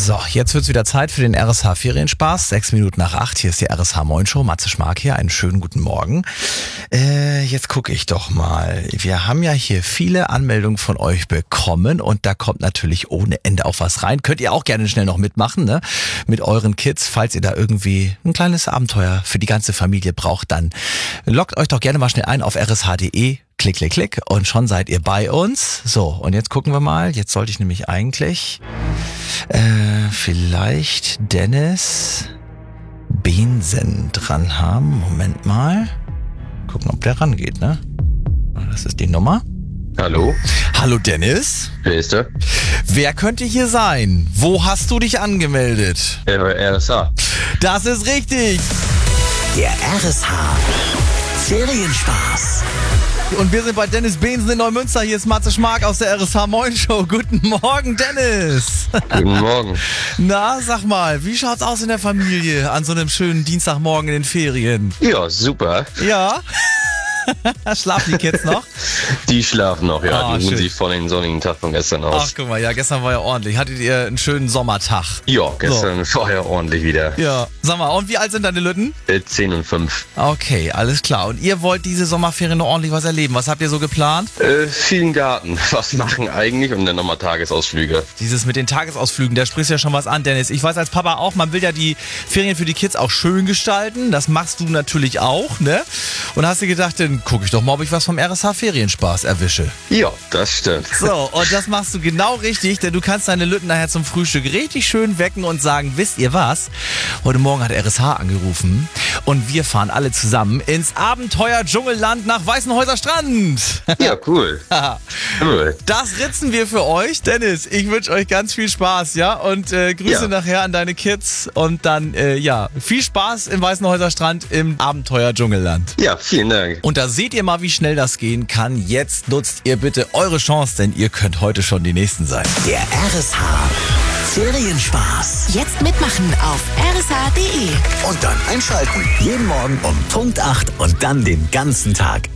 So, jetzt wird's wieder Zeit für den RSH Ferienspaß. 6 Minuten nach 8. Hier ist die RSH Morgenshow. Matze Schmark hier. Einen schönen guten Morgen. Jetzt gucke ich doch mal. Wir haben ja hier viele Anmeldungen von euch bekommen und da kommt natürlich ohne Ende auch was rein. Könnt ihr auch gerne schnell noch mitmachen, ne? Mit euren Kids. Falls ihr da irgendwie ein kleines Abenteuer für die ganze Familie braucht, dann loggt euch doch gerne mal schnell ein auf rsh.de. Klick, klick, klick und schon seid ihr bei uns. So, und jetzt gucken wir mal. Jetzt sollte ich nämlich eigentlich vielleicht Dennis Behnsen dran haben. Moment mal. Gucken, ob der rangeht, ne? Das ist die Nummer. Hallo? Hallo Dennis. Wer ist da? Wer könnte hier sein? Wo hast du dich angemeldet? RSH. Das ist richtig. Der RSH Ferienspaß. Und wir sind bei Dennis Behnsen in Neumünster. Hier ist Matze Schmark aus der RSH Morgenshow. Guten Morgen, Dennis. Guten Morgen. Na, sag mal, wie schaut's aus in der Familie an so einem schönen Dienstagmorgen in den Ferien? Ja, super. Ja? Schlafen die Kids noch? Die schlafen noch, ja. Ah, die ruhen schön. sich von den sonnigen Tag von gestern Ach, aus. guck mal, ja, gestern war ja ordentlich. Hattet ihr einen schönen Sommertag? Ja, gestern war ja ordentlich wieder. Ja. Sag mal, und wie alt sind deine Lütten? 10 und 5. Okay, alles klar. Und ihr wollt diese Sommerferien noch ordentlich was erleben. Was habt ihr so geplant? Vielen Garten. Was machen eigentlich? Und dann nochmal Tagesausflüge. Dieses mit den Tagesausflügen, da sprichst du ja schon was an, Dennis. Ich weiß als Papa auch, man will ja die Ferien für die Kids auch schön gestalten. Das machst du natürlich auch, ne? Und hast dir gedacht, dann gucke ich doch mal, ob ich was vom RSH Ferienspaß erwische. Ja, das stimmt. So, und das machst du genau richtig, denn du kannst deine Lütten nachher zum Frühstück richtig schön wecken und sagen, wisst ihr was? Heute Morgen hat RSH angerufen und wir fahren alle zusammen ins Abenteuer-Dschungelland nach Weißenhäuser Strand. Ja, cool. Cool. Das ritzen wir für euch. Dennis, ich wünsche euch ganz viel Spaß, ja? Und Grüße nachher an deine Kids und dann, viel Spaß im Weißenhäuser Strand im Abenteuer-Dschungelland. Ja, vielen Dank. Und da seht ihr mal, wie schnell das gehen kann. Jetzt nutzt ihr bitte eure Chance, denn ihr könnt heute schon die Nächsten sein. Der RSH Ferienspaß. Jetzt mitmachen auf rsh.de. Und dann einschalten. Jeden Morgen um Punkt 8 und dann den ganzen Tag.